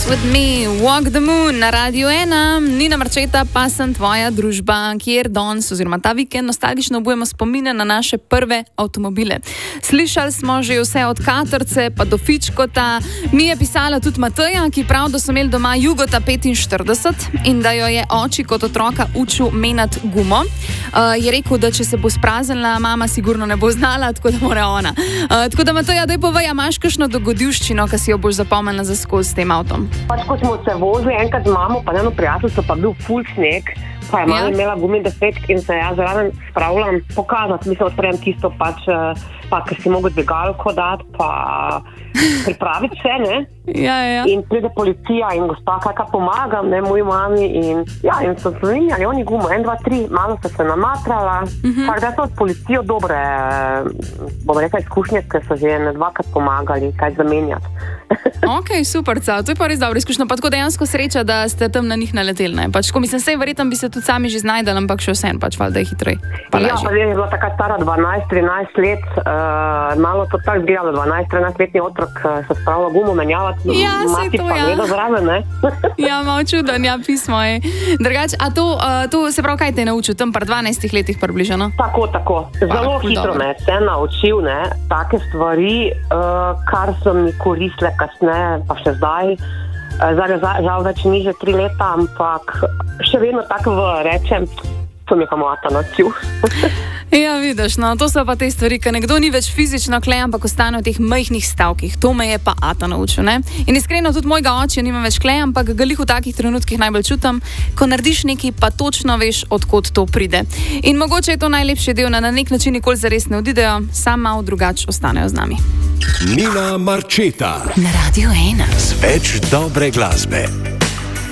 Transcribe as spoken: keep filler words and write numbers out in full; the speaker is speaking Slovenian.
Dance with me, Walk the Moon na Radiu ena. Nina Marčeta, pa sem tvoja družba, kjer danes oziroma ta vikend nostalgično obujemo spomine na naše prve avtomobile. Slišali smo že vse od Katrce pa do Fičkota. Mi je pisala tudi Mateja, ki pravi, da so imeli doma Jugota petinštirideset in da jo je oči kot otroka učil menjati gumo. Uh, je rekel, da če se bo spraznila, mama sigurno ne bo znala, tako da mora ona. Uh, tako da Mateja, daj povej, imaš kakšno dogodivščino, ki si jo boš zapomnila za skozi s tem avtom? Pač, ko smo se vozili enkrat z mamo, pa eno prijateljstvo, pa bil full sneg, pa je mama ja. imela gumi defekt in se jaz zraven spravljam pokazati. Mislim, odprem tisto pač, pa ker si mogel dvigalko dati, pa pripraviti vse, ne? Ja, ja. In pride policija in gospa, kaj pomagam, ne, moji mami in ja, in so zmenjali oni gumo, en, dva, tri, malo so se namatrala, uh-huh. tako da so od policijo dobre, bom rekla, izkušnje, ker so že ne dvakrat pomagali, kaj zamenjati. Ok, super, cav. To je pa res dobro izkušnja, pa tako dejansko sreča, da ste tam na njih naleteli, ne? Pač, ko mislim, sej verjetno bi se tudi sami že znajdali, ampak še vsem, pač valjda je hitrej. Pa ja, pa je bila taka stara dvanajst trinajst let, uh, malo to tako zgledalo, dvanajst trinajst letni otrok uh, se spravila gumo menjavati, ja, mati to, pa ja. gleda zraven, ne? Ja, malo čuden, ja, pismo je. Drugač, a to, uh, to se prav, kaj te je naučil, tam par dvanajstih letih približno? Tako, tako. Zelo pa, hitro me se naučil, ne, take stvari, uh, kar so mi koristile kasneje, pa še zdaj. Zdaj, žal več ni že tri leta, ampak še vedno tako rečem, to mi je pa mata naučil. Ja, vidiš, no, to so pa te stvari, ker nekdo ni več fizično klej, ampak ostane v teh majhnih stavkih. To me je pa ata naučil, ne? In iskreno tudi mojega očja nima več klej, ampak ga glih v takih trenutkih najbolj čutim, ko narediš nekaj, pa točno veš, odkot to pride. In mogoče je to najlepši del, na nek način nikoli zares ne odidejo, sam malo drugače ostanejo z nami. Nina Marčeta na Radiu ena. Z več dobre glasbe.